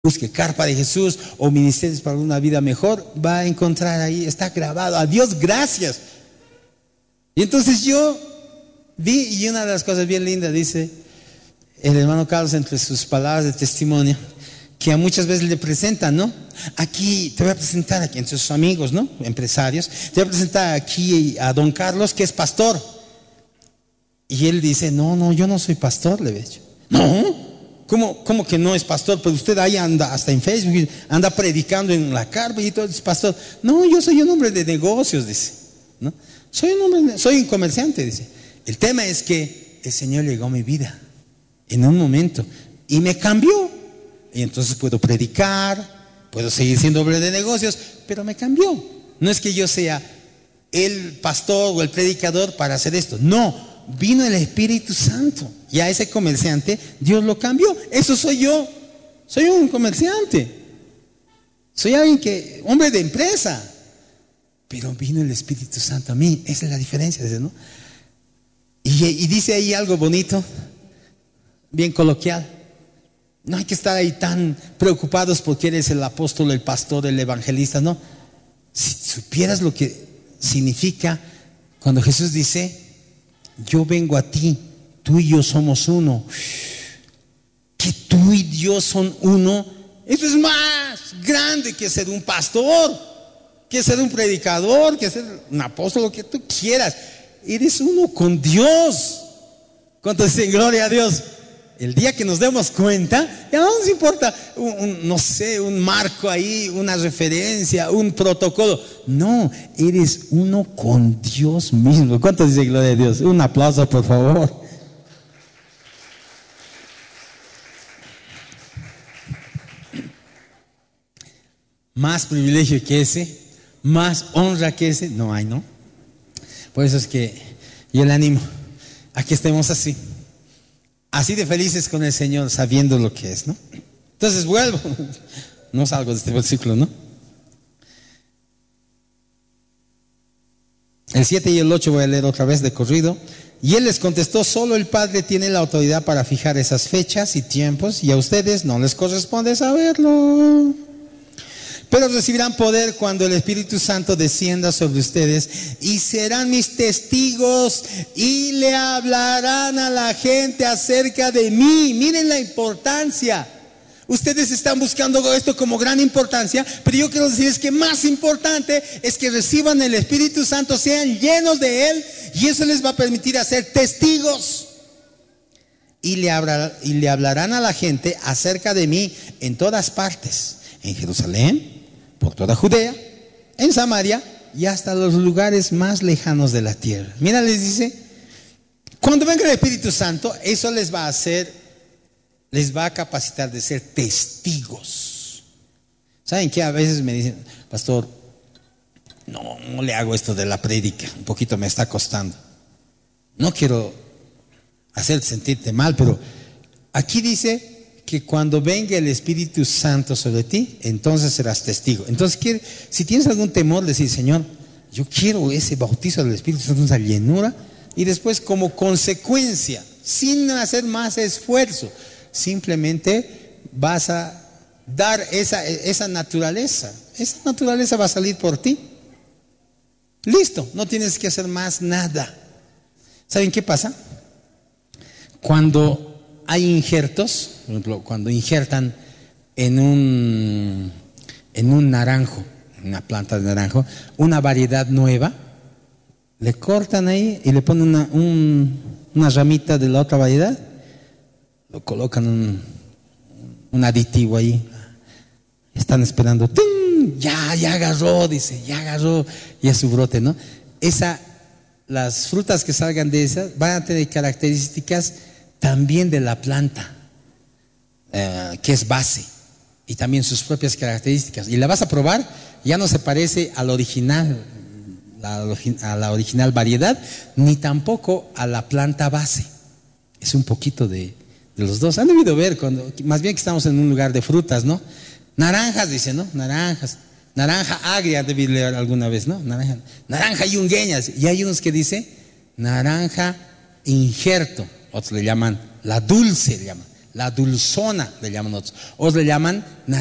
busque Carpa de Jesús o Ministerios para una Vida Mejor, va a encontrar ahí, está grabado. A Dios gracias. Y entonces yo vi, y una de las cosas bien lindas dice el hermano Carlos entre sus palabras de testimonio, que a muchas veces le presentan, ¿no? Aquí te voy a presentar aquí entre sus amigos, ¿no? Empresarios, te voy a presentar aquí a don Carlos, que es pastor. Y él dice, no, yo no soy pastor, le he dicho. No. ¿Cómo que no es pastor? Pues usted ahí anda hasta en Facebook, anda predicando en la carpa y todo es pastor. No, yo soy un hombre de negocios, dice, ¿no? Soy un comerciante, dice. El tema es que el Señor llegó a mi vida en un momento y me cambió. Y entonces puedo predicar, puedo seguir siendo hombre de negocios, pero me cambió. No es que yo sea el pastor o el predicador para hacer esto. No. Vino el Espíritu Santo y a ese comerciante Dios lo cambió. Eso soy yo. Soy un comerciante. Soy alguien hombre de empresa. Pero vino el Espíritu Santo a mí. Esa es la diferencia, ¿no? Y dice ahí algo bonito, bien coloquial. No hay que estar ahí tan preocupados porque eres el apóstol, el pastor, el evangelista. No. Si supieras lo que significa cuando Jesús dice: yo vengo a ti, tú y yo somos uno. Que tú y Dios son uno, eso es más grande que ser un pastor, que ser un predicador, que ser un apóstol, lo que tú quieras. Eres uno con Dios. ¿Cuánto dicen gloria a Dios? El día que nos demos cuenta, ya no nos importa un marco ahí, una referencia, un protocolo. No, eres uno con Dios mismo. ¿Cuánto dice gloria a Dios? Un aplauso, por favor. Más privilegio que ese, más honra que ese, no hay, ¿no? Por eso es que yo le animo a que estemos así de felices con el Señor, sabiendo lo que es, ¿no? Entonces vuelvo, no salgo de este versículo, ¿no? El 7 y el 8 voy a leer otra vez de corrido. Y él les contestó: solo el Padre tiene la autoridad para fijar esas fechas y tiempos, y a ustedes no les corresponde saberlo. Pero recibirán poder cuando el Espíritu Santo descienda sobre ustedes, y serán mis testigos, y le hablarán a la gente acerca de mí. Miren la importancia. Ustedes están buscando esto como gran importancia, pero yo quiero decirles que más importante es que reciban el Espíritu Santo, sean llenos de Él, y eso les va a permitir hacer testigos. Y le hablarán a la gente acerca de mí en todas partes, en Jerusalén, por toda Judea, en Samaria y hasta los lugares más lejanos de la tierra. Mira, les dice, cuando venga el Espíritu Santo, eso les va a capacitar de ser testigos. ¿Saben qué? A veces me dicen: pastor, no le hago esto de la prédica, un poquito me está costando. No quiero hacerte sentirte mal, pero aquí dice que cuando venga el Espíritu Santo sobre ti, entonces serás testigo. Entonces, si tienes algún temor, decir: Señor, yo quiero ese bautizo del Espíritu Santo, esa llenura, y después, como consecuencia, sin hacer más esfuerzo, simplemente vas a dar esa naturaleza. Esa naturaleza va a salir por ti. Listo, no tienes que hacer más nada. ¿Saben qué pasa? Cuando hay injertos, por ejemplo, cuando injertan en un naranjo, una planta de naranjo, una variedad nueva, le cortan ahí y le ponen una ramita de la otra variedad, lo colocan un aditivo ahí, están esperando, ¡ting! Ya agarró, dice, ya agarró, ya su brote, ¿no? Las frutas que salgan de esas van a tener características también de la planta, que es base, y también sus propias características. Y la vas a probar, ya no se parece al original, a la original variedad, ni tampoco a la planta base. Es un poquito de los dos. Han debido ver, más bien que estamos en un lugar de frutas, ¿no? Naranjas, dice, ¿no? Naranja agria, debí leer alguna vez, ¿no? Naranja yungueñas. Y hay unos que dice naranja injerto. Otros le llaman la dulce, la dulzona le llaman otros, otros le llaman